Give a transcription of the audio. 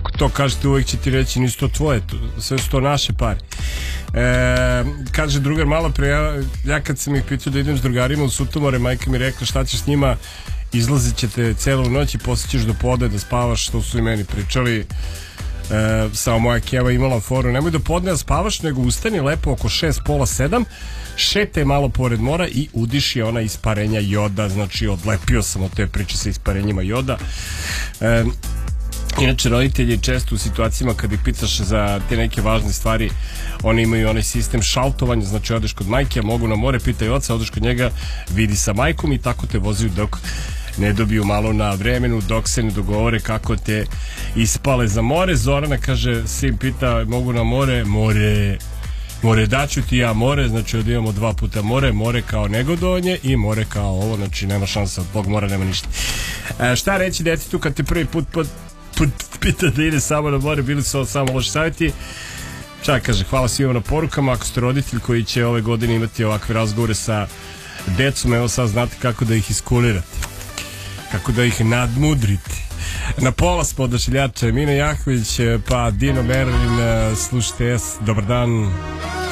ako to kažete uvijek će ti reći nisu to tvoje, sve su to naše pare. Kaže drugar malo pre, ja kad sam ih pitao da idem s drugarima u Sutomore, majka mi rekla šta ćeš s njima, izlazit ćete celu noć i poslije ćeš do podne da spavaš, što su i meni pričali. Samo moja keva imala foru, nemoj do podne da spavaš, nego ustani lepo oko 6, pola 7, šetaj malo pored mora i udiši ona isparenja joda. Znači odlepio sam od te priče sa isparenjima joda. Inače roditelji često u situacijama kad ih pitaš za te neke važne stvari, oni imaju onaj sistem šaltovanja, znači odeš kod majke, mogu na more, pitaj oca, odeš kod njega, vidi sa majkom i tako te voziju dok ne dobiju malo na vremenu, dok se ne dogovore kako te ispale za more. Zorana kaže, sin pita mogu na more, more daću ti ja more, znači ovdje imamo 2 puta more kao negodovanje i more kao ovo, znači nema šansa, od tog mora nema ništa. Šta reći djetetu kad te prvi put pita da ide samo na more, bili su samo loši savjeti? Čak kaže, hvala svima na porukama, ako ste roditelj koji će ove godine imati ovakve razgovore sa decom, evo sad znate kako da ih iskulirate, kako da ih nadmudrite. Na pola smo odašiljača Mina Jaković, pa Dino Merlin, slušajte, dobar dan.